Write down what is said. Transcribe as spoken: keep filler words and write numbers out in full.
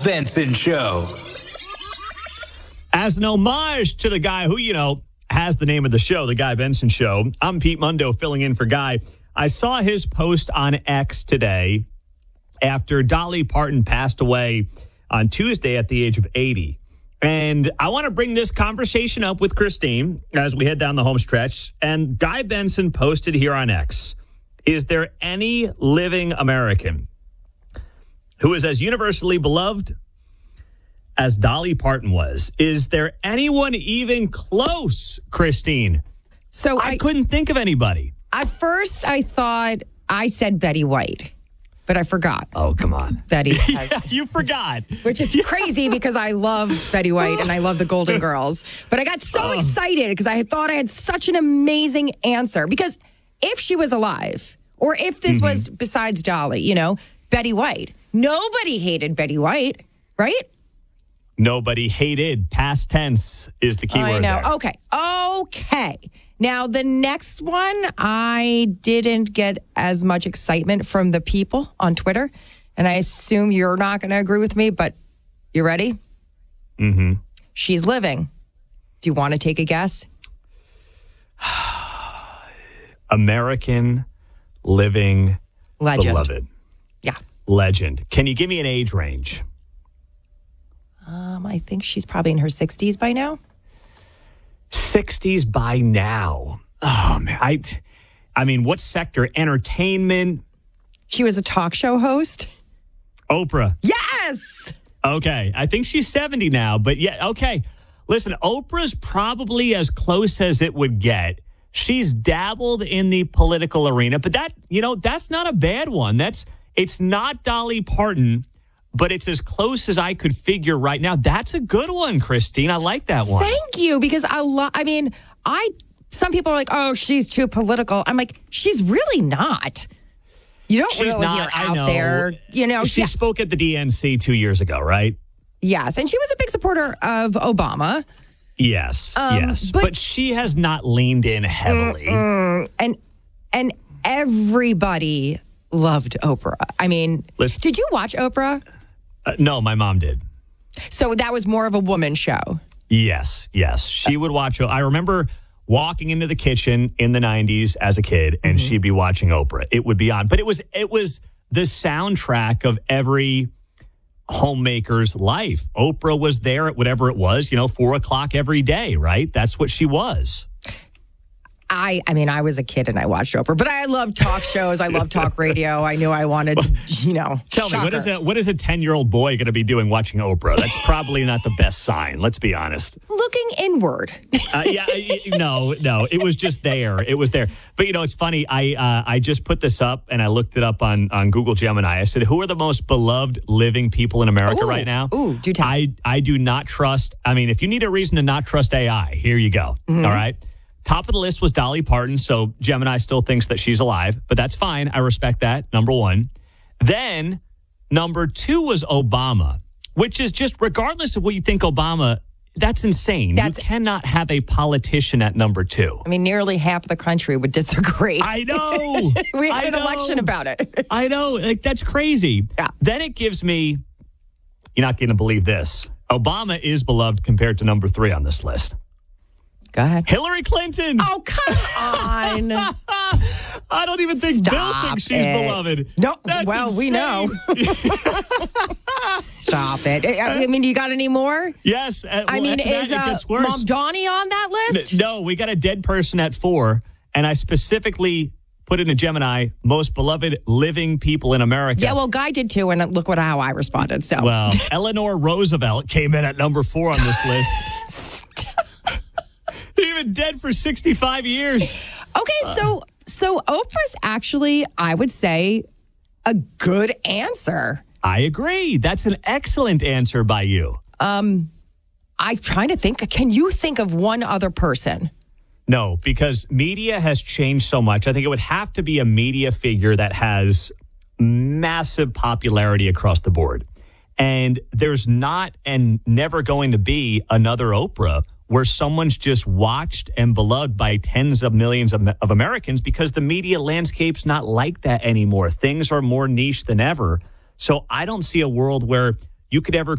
Benson Show. As an homage to the guy who, you know, has the name of the show, The Guy Benson Show, I'm Pete Mundo filling in for Guy. I saw his post on X today after Dolly Parton passed away on Tuesday at the age of eighty. And I want to bring this conversation up with Christine as we head down the home stretch. And Guy Benson posted here on X, is there any living American who is as universally beloved as Dolly Parton was? Is there anyone even close, Christine? So I, I couldn't think of anybody. At first, I thought I said Betty White, but I forgot. Oh, come on. Betty has, yeah, you forgot. Which is crazy because I love Betty White and I love the Golden Girls. But I got so Oh. excited because I thought I had such an amazing answer. Because if she was alive, or if this Mm-hmm. was besides Dolly, you know, Betty White, nobody hated Betty White, right? Nobody hated. Past tense is the key I word know. there. Okay. Okay. Now, the next one, I didn't get as much excitement from the people on Twitter. And I assume you're not going to agree with me, but you ready? Mm-hmm. She's living. Do you want to take a guess? American living Legend. beloved. Yeah. Legend. Can you give me an age range? Um, I think she's probably in her sixties by now. sixties by now. Oh, man. I, I mean, what sector? Entertainment? She was a talk show host. Oprah. Yes! Okay. I think she's seventy now, but yeah, okay. Listen, Oprah's probably as close as it would get. She's dabbled in the political arena, but that, you know, that's not a bad one. That's, it's not Dolly Parton, but it's as close as I could figure right now. That's a good one, Christine. I like that one. Thank you, because I love, I mean, I, some people are like, oh, she's too political. I'm like, she's really not. You don't She's really not, hear I out know. there, you know. She yes. spoke at the D N C two years ago, right? Yes, and she was a big supporter of Obama. Yes, Um, yes. but- But, she has not leaned in heavily. Mm, and and everybody loved Oprah. I mean, Listen- did you watch Oprah? Uh, no, my mom did. So that was more of a woman show. Yes, yes. She would watch. I remember walking into the kitchen in the nineties as a kid, and she'd be watching Oprah. It would be on. But it was it was the soundtrack of every homemaker's life. Oprah was there at whatever it was, you know, four o'clock every day, right? That's what she was. I I mean, I was a kid and I watched Oprah, but I love talk shows. I love talk radio. I knew I wanted to, you know. Tell me, what shocker. is a what is a ten-year-old boy going to be doing watching Oprah? That's probably not the best sign. Let's be honest. Looking inward. Uh, yeah, I- I- no, no, it was just there. It was there. But you know, it's funny. I uh, I just put this up and I looked it up on on Google Gemini. I said, "Who are the most beloved living people in America Ooh, right now?" ooh, do tell. I I do not trust. I mean, if you need a reason to not trust A I, here you go. Mm-hmm. All right. Top of the list was Dolly Parton, so Gemini still thinks that she's alive, but that's fine. I respect that. Number one. Then number two was Obama, which is just regardless of what you think Obama. That's insane. That's- you cannot have a politician at number two. I mean, nearly half of the country would disagree. I know. we had I an know. election about it. I know. Like, that's crazy. Yeah. Then it gives me, you're not going to believe this. Obama is beloved compared to number three on this list. Go ahead. Hillary Clinton. Oh, come on. I don't even think Bill Stop thinks she's it. beloved. No, That's well, we know. insane. Stop it. I mean, you got any more? Yes. uh, I well, mean, after that, is it uh, gets worse. Mom Donnie on that list? No, we got a dead person at four, and I specifically put in a Gemini, most beloved living people in America. Yeah, well, Guy did too, and look what how I responded. So, Well, Eleanor Roosevelt came in at number four on this list. Even dead for sixty-five years. okay, so so Oprah's actually, I would say, a good answer. I agree. That's an excellent answer by you. I'm trying to think. Can you think of one other person? No, because media has changed so much. I think it would have to be a media figure that has massive popularity across the board. And there's not and never going to be another Oprah where someone's just watched and beloved by tens of millions of, of Americans, because the media landscape's not like that anymore. Things are more niche than ever. So I don't see a world where you could ever